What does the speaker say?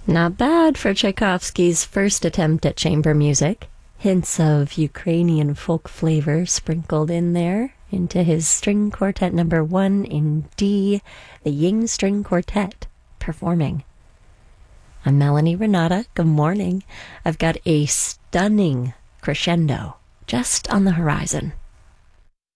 Not bad for Tchaikovsky's first attempt at chamber music. Hints of Ukrainian folk flavor sprinkled in there into his String Quartet number 1 in D, the Ying String Quartet, performing. I'm Melanie Renata. Good morning. I've got a stunning crescendo just on the horizon.